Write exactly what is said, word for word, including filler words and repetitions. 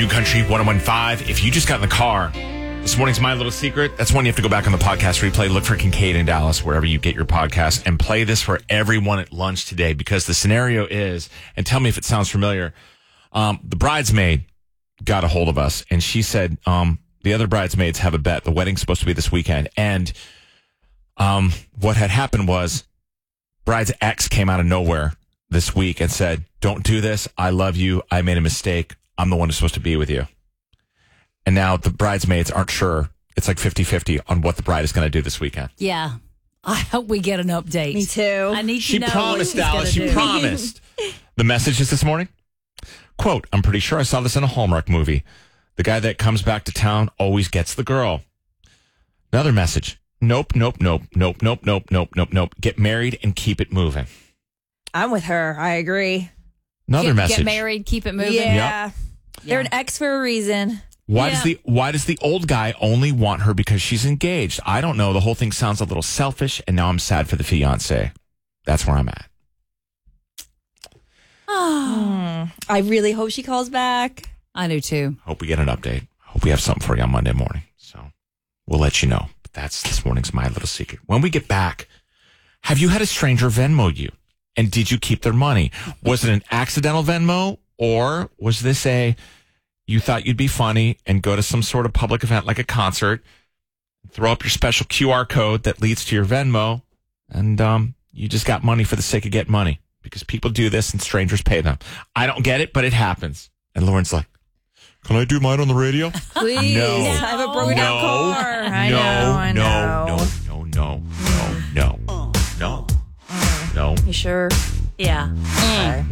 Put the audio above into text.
New Country one oh one point five. If you just got in the car, this morning's My Little Secret. That's one you have to go back on the podcast replay. Look for Kincaid in Dallas, wherever you get your podcast, and play this for everyone at lunch today, because the scenario is, and tell me if it sounds familiar, um, the bridesmaid got a hold of us, and she said um, the other bridesmaids have a bet. The wedding's supposed to be this weekend. And um, what had happened was bride's ex came out of nowhere this week and said, don't do this. I love you. I made a mistake. I'm the one who's supposed to be with you. And now the bridesmaids aren't sure. It's like fifty-fifty on what the bride is going to do this weekend. Yeah. I hope we get an update. Me too. I need She to know promised, what she's Dallas. She gonna do. promised. The message is this morning. Quote, I'm pretty sure I saw this in a Hallmark movie. The guy that comes back to town always gets the girl. Another message. Nope, nope, nope, nope, nope, nope, nope, nope, nope. Get married and keep it moving. I'm with her. I agree. Another get, message. Get married, keep it moving. Yeah. Yep. They're an ex for a reason. Why Yeah. does the why does the old guy only want her because she's engaged? I don't know. The whole thing sounds a little selfish, and now I'm sad for the fiance. That's where I'm at. Oh, I really hope she calls back. I do too. Hope we get an update. Hope we have something for you on Monday morning. So we'll let you know. But that's this morning's My Little Secret. When we get back, have you had a stranger Venmo you? And did you keep their money? Was it an accidental Venmo, or was this a, you thought you'd be funny and go to some sort of public event like a concert, throw up your special Q R code that leads to your Venmo, and um, you just got money for the sake of getting money? Because people do this and strangers pay them. I don't get it, but it happens. And Lauren's like, can I do mine on the radio? Please. No. I have a broken down No. car. I no, know. I no, know. no, no, no, no, no, no, no. You sure? Yeah. Okay.